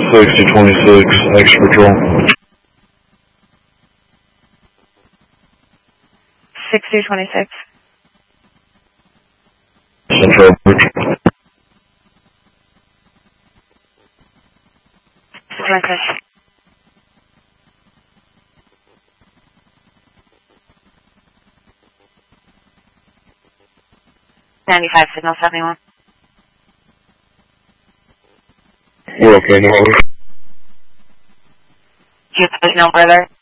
6026, extra patrol. 6026. Central Bridge. 26. $95, signal 71. We're okay now. Do you have a number there?